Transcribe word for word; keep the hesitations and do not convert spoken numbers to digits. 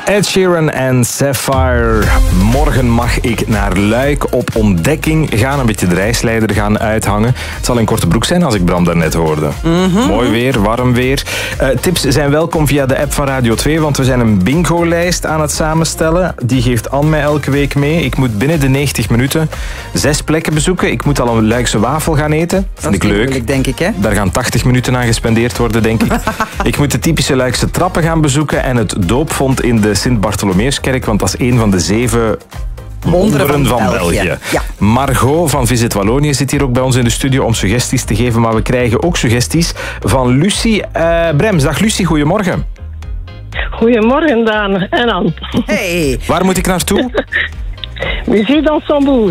Ed Sheeran en Sapphire. Morgen mag ik naar Luik op ontdekking gaan. Een beetje de reisleider gaan uithangen. Het zal in korte broek zijn als ik Bram daarnet hoorde. Mm-hmm. Mooi weer, warm weer. Uh, tips zijn welkom via de app van Radio twee, want we zijn een bingo-lijst aan het samenstellen. Die geeft Anne mij elke week mee. Ik moet binnen de negentig minuten zes plekken bezoeken. Ik moet al een Luikse wafel gaan eten. Vind ik leuk. Moeilijk, denk ik, hè? Daar gaan tachtig minuten aan gespendeerd worden, denk ik. Ik moet de typische Luikse trappen gaan bezoeken en het doopvond in de Sint-Bartholomeuskerk, want dat is een van de zeven wonderen van, van België. België. Ja. Margot van Visit Wallonië zit hier ook bij ons in de studio om suggesties te geven, maar we krijgen ook suggesties van Lucie uh, Brems. Dag Lucie, goedemorgen. Goedemorgen, Daan en Anne. Hey. Waar moet ik naartoe? Muziek dans Samboer.